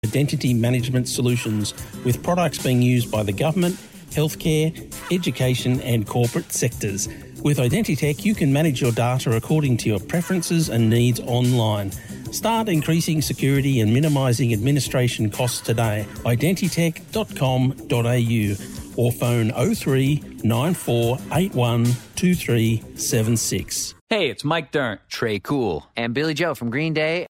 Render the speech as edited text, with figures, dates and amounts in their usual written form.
identity management solutions, with products being used by the government, healthcare, education and corporate sectors. With Identitech, you can manage your data according to your preferences and needs online. Start increasing security and minimising administration costs today. Identitech.com.au or phone 03 9481 2376. Hey, it's Mike Dirnt, Trey Cool, and Billy Joe from Green Day.